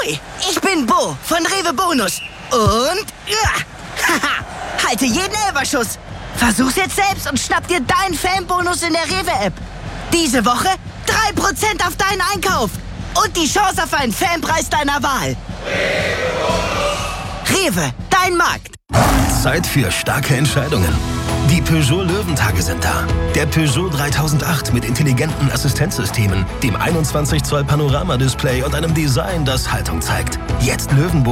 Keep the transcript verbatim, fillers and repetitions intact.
Hui, ich bin Bo von Rewe Bonus. Und... Ja, haha, halte jeden Elberschuss. Versuch's jetzt selbst und schnapp dir deinen Fanbonus in der Rewe-App. Diese Woche drei Prozent auf deinen Einkauf. Und die Chance auf einen Fanpreis deiner Wahl. Rewe, dein Markt. Zeit für starke Entscheidungen. Die Peugeot Löwentage sind da. Der Peugeot dreitausendacht mit intelligenten Assistenzsystemen, dem einundzwanzig Zoll Panorama-Display und einem Design, das Haltung zeigt. Jetzt Löwenbo